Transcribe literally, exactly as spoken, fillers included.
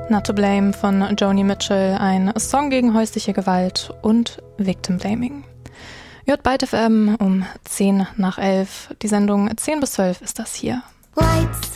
Not to Blame von Joni Mitchell, ein Song gegen häusliche Gewalt und Victim Blaming. Ihr hört Byte F M um zehn nach elf. Die Sendung zehn bis zwölf ist das hier. Lights.